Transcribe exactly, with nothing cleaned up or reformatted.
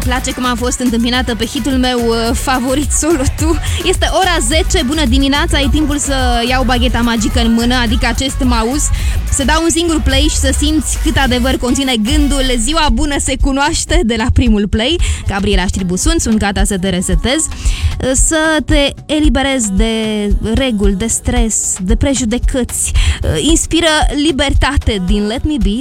place cum am fost întâmpinată pe hitul meu uh, favorit, Solo Tu. Este ora zece, bună dimineața, e timpul să iau bagheta magică în mână, adică acest mouse, să dau un singur play și să simți cât adevăr conține gândul. Ziua bună se cunoaște de la primul play. Gabriela Știrbu sunt, sunt gata să te resetez, să te eliberezi de reguli, de stres, de prejudecăți. Inspiră libertate din Let Me Be.